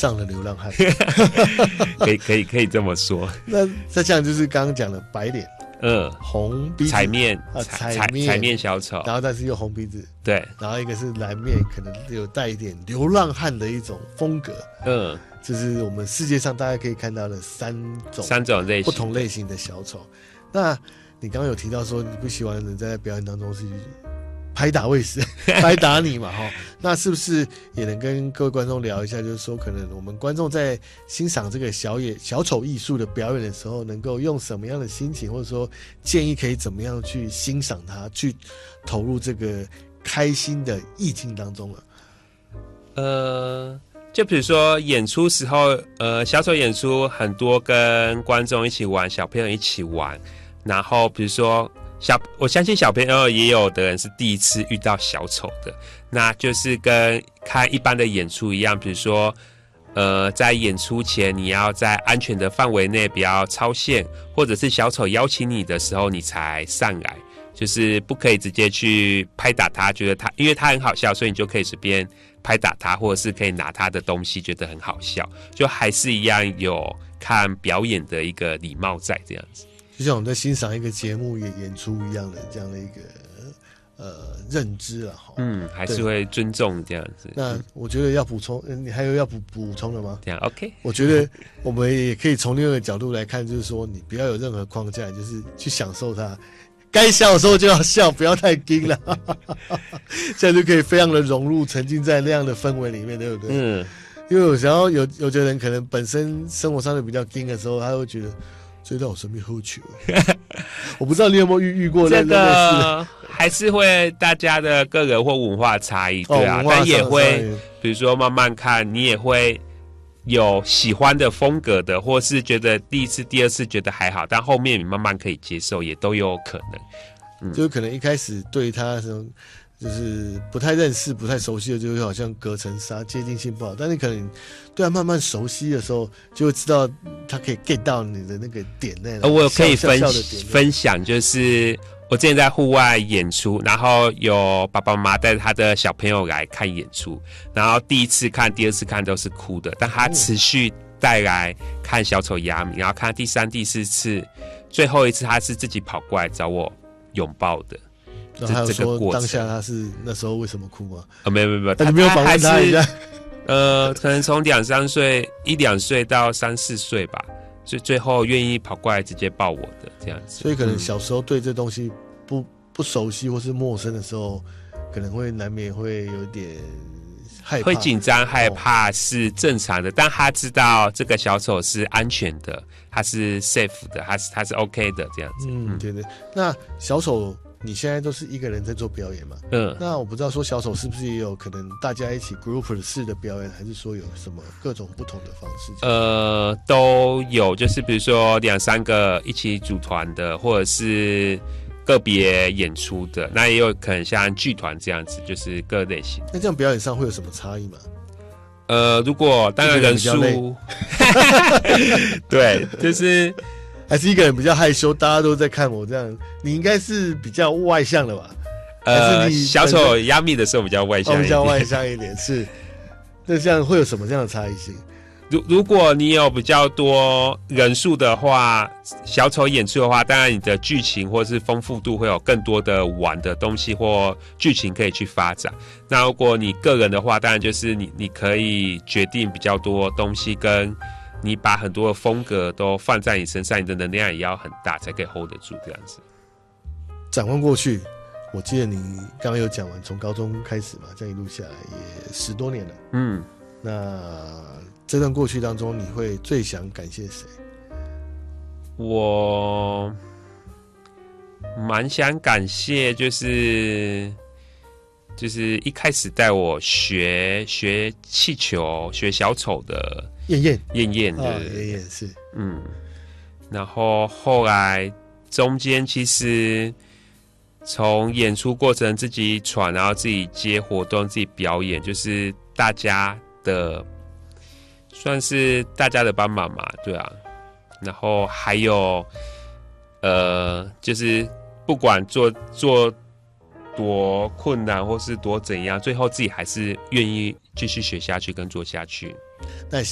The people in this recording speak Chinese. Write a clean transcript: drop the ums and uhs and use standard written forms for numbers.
上的流浪汉。 可以这么说。 那再这样就是刚刚讲的白脸，红鼻子， 彩面彩面小丑， 然后但是又红鼻子， 对， 然后一个是蓝面，可能有带一点流浪汉的一种风格，这是我们世界上大家可以看到的三种类型不同类型的小丑。那你刚刚有提到说你不喜欢人在表演当中是拍打卫士拍打你嘛那是不是也能跟各位观众聊一下，就是说可能我们观众在欣赏这个小丑艺术的表演的时候，能够用什么样的心情，或者说建议可以怎么样去欣赏它，去投入这个开心的意境当中就比如说演出时候，小丑演出很多跟观众一起玩，小朋友一起玩，然后比如说我相信小朋友也有的人是第一次遇到小丑的，那就是跟看一般的演出一样，比如说在演出前你要在安全的范围内不要超线，或者是小丑邀请你的时候你才上来，就是不可以直接去拍打他，觉得因为他很好笑，所以你就可以随便拍打他，或者是可以拿他的东西，觉得很好笑，就还是一样有看表演的一个礼貌在这样子。 就像我们在欣赏一个节目演出一样的这样的一个认知啦还是会尊重这样子。 那我觉得要补充，你还有要补充的吗？ 这样 OK。 我觉得我们也可以从另外一个角度来看，就是说你不要有任何框架，就是去享受它。该笑的时候就要笑，不要太硬了，这样就可以非常的融入，沉浸在那样的氛围里面，对不对？因为有时候有的人可能本身生活上的比较硬的时候，他会觉得追到我身边喝酒。我不知道你有没有遇过这个，还是会大家的个人或文化差异，对啊，但也会比如说慢慢看，你也会有喜欢的风格的，或是觉得第一次、第二次觉得还好，但后面你慢慢可以接受，也都有可能。 就是可能一开始对他就是不太认识、不太熟悉的，就会好像隔层纱，接近性不好。但是可能对他慢慢熟悉的时候，就会知道他可以 get 到你的那个点在哪。 我可以分享，就是我之前在户外演出，然后有爸爸妈妈带着他的小朋友来看演出，然后第一次看、第二次看都是哭的，但他持续带来看小丑亚米，然后看第三、第四次，最后一次他是自己跑过来找我拥抱的。 然后还有说当下他是那时候为什么哭吗？ 没有， 你没有访问他一下？ 可能从1-2岁到3-4岁吧，所以最后愿意跑过来直接抱我的这样子。 所以可能小时候对这东西不熟悉或是陌生的时候，可能会难免会有点害怕， 会紧张害怕是正常的，但他知道这个小丑是安全的，他是 safe 的，他是 OK 的这样子。 对。那小丑你现在都是一个人在做表演嘛？那我不知道说小丑是不是也有可能大家一起 group 式的表演，还是说有什么各种不同的方式？ 都有，就是比如说2-3个一起组团的，或者是个别演出的，那也有可能像剧团这样子，就是各类型。 那这样表演上会有什么差异吗？ 如果当然人数，对，就是还是一个人比较害羞，大家都在看我这样。你应该是比较外向的吧？还是你小丑压密的时候比较外向一点， 比较外向一点是。那这样会有什么这样的差异性？ 如果你有比较多人数的话，小丑演出的话，当然你的剧情或是丰富度会有更多的玩的东西或剧情可以去发展。那如果你个人的话，当然就是你可以决定比较多东西，跟你把很多的风格都放在你身上，你的能量也要很大才可以 hold 得住这样子。 展望过去，我记得你刚刚有讲完，从高中开始嘛，这样一路下来也10多年了。那这段过去当中，你会最想感谢谁？ 我蛮想感谢，就是一开始带我学气球、学小丑的燕燕是， 然后后来中间其实从演出过程自己传，然后自己接活动、自己表演，就是大家的。算是大家的帮忙嘛，对啊，然后还有，就是不管做多困难或是多怎样，最后自己还是愿意继续学下去跟做下去。 那